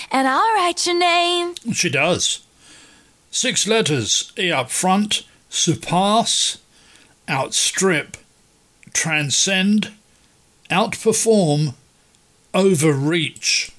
and I'll write your name. She does. 6 letters, E up front, surpass, outstrip, transcend, outperform, overreach.